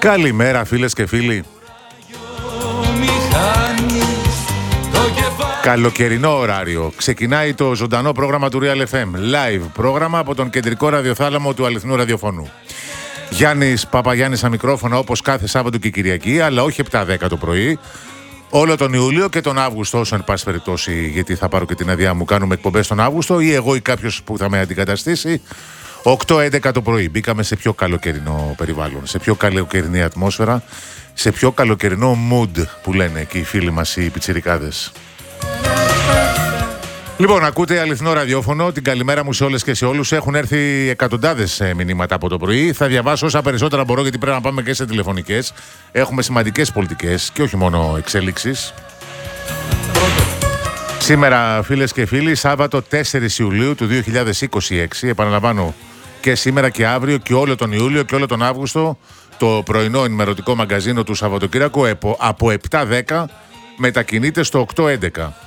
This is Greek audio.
Καλημέρα φίλες και φίλοι. Καλοκαιρινό ωράριο. Ξεκινάει το ζωντανό πρόγραμμα του Real FM. Live πρόγραμμα από τον κεντρικό ραδιοθάλαμο του αληθινού ραδιοφωνού. Γιάννης Παπαγιάννης στα μικρόφωνα όπως κάθε Σάββατο και Κυριακή, αλλά όχι 7-10 το πρωί. Όλο τον Ιούλιο και τον Αύγουστο, όσο εν πάση περιπτώσει, γιατί θα πάρω και την αδειά μου, κάνουμε εκπομπές τον Αύγουστο ή εγώ ή κάποιος που θα με αντικαταστήσει. 8-11 το πρωί. Μπήκαμε σε πιο καλοκαιρινό περιβάλλον, σε πιο καλοκαιρινή ατμόσφαιρα, σε πιο καλοκαιρινό mood που λένε και οι φίλοι μας οι πιτσιρικάδες. Λοιπόν, ακούτε αληθινό ραδιόφωνο. Την καλημέρα μου σε όλες και σε όλους. Έχουν έρθει εκατοντάδες μηνύματα από το πρωί. Θα διαβάσω όσα περισσότερα μπορώ, γιατί πρέπει να πάμε και σε τηλεφωνικές. Έχουμε σημαντικές πολιτικές και όχι μόνο εξέλιξεις. Σήμερα, φίλες και φίλοι, Σάββατο 4 Ιουλίου του 2026. Επαναλαμβάνω, και σήμερα και αύριο και όλο τον Ιούλιο και όλο τον Αύγουστο, το πρωινό ενημερωτικό μαγκαζίνο του Σαββατοκύριακου από 7-10 μετακινείται στο 8-11.